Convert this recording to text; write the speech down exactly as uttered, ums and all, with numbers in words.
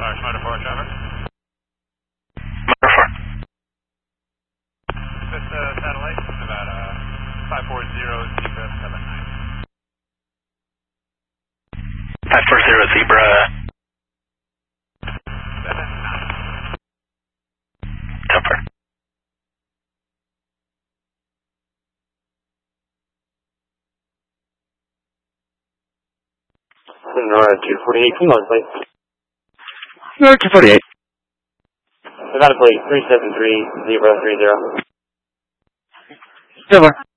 Large Motor four, traffic. Motor four. This uh, satellite is about uh, five four zero Zebra seven nine. five four zero Zebra seven nine. Topper. Nora two forty-eight, come on, please. Nora two forty-eight. Nevada plate three seven three zero three zero. Silver.